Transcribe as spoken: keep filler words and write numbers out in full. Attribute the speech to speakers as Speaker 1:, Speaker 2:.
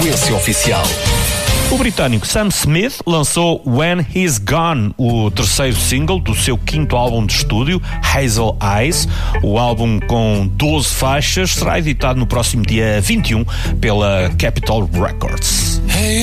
Speaker 1: Frequência Oficial.
Speaker 2: O britânico Sam Smith lançou When He's Gone, o terceiro single do seu quinto álbum de estúdio, Hazel Eyes. O álbum, com doze faixas, será editado no próximo dia vinte e um pela Capitol Records.